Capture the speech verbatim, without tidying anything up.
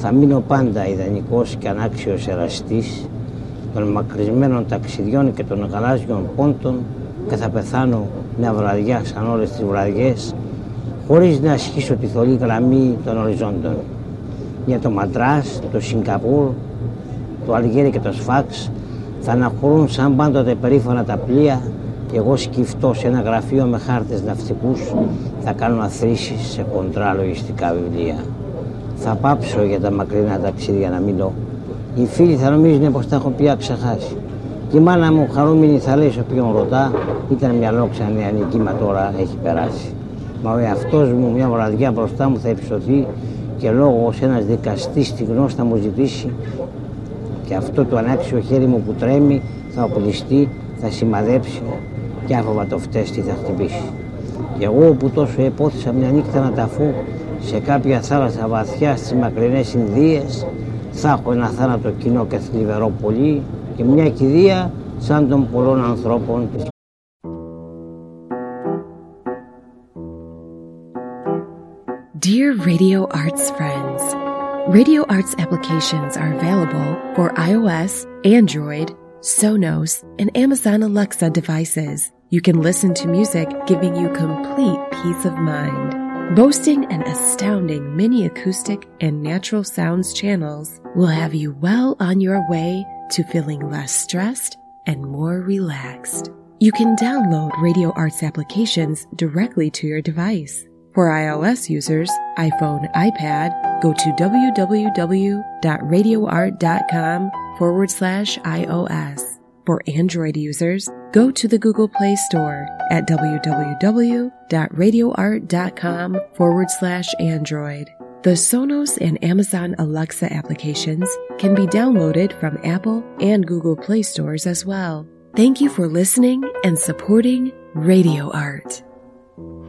Θα μείνω πάντα ιδανικός και ανάξιος εραστής των μακρισμένων ταξιδιών και των γαλάζιων πόντων και θα πεθάνω μια βραδιά σαν όλες τις βραδιές χωρίς να ασχίσω τη θολή γραμμή των οριζόντων. Για το Μαντράς, το Σιγκαπούρ, το Αλγέρι και το Σφάξ θα αναχωρούν σαν πάντοτε περήφανα τα πλοία και εγώ σκυφτώ σε ένα γραφείο με χάρτες ναυτικούς θα κάνω αθροίσεις σε χοντρά λογιστικά βιβλία. Θα πάψω για τα μακρινά ταξίδια να μιλώ. Οι φίλοι θα νομίζουν πως τα έχω πια ξεχάσει. Και η μάνα μου χαρούμενη θα λέει σε όποιον ρωτά ήταν μια λόξα νεανική, μα τώρα έχει περάσει. Μα ο εαυτός μου μια βραδιά μπροστά μου θα υψωθεί και λόγω ως ένας δικαστής στη γνώση θα μου ζητήσει και αυτό το ανάξιο χέρι μου που τρέμει θα οπλιστεί, θα σημαδέψει και άφοβα το φτέστη θα χτυπήσει. Και εγώ που τόσο επόθησα μια νύχτα να ταφώ σε κάποια θάλασσα βαθιά στις μακρινές Ινδίες θα έχω ένα θάνατο κοινό και θλιβερό πολύ και μια κηδεία σαν των πολλών ανθρώπων. Dear Radio Arts friends, Radio Arts applications are available for iOS, Android, Sonos, and Amazon Alexa devices. You can listen to music giving you complete peace of mind. Boasting an astounding mini acoustic and natural sounds channels will have you well on your way to feeling less stressed and more relaxed. You can download Radio Arts applications directly to your device. For iOS users, iPhone, iPad, go to www.radioart.com forward slash iOS. For Android users, go to the Google Play Store at www.radioart.com forward slash Android. The Sonos and Amazon Alexa applications can be downloaded from Apple and Google Play stores as well. Thank you for listening and supporting Radio Art.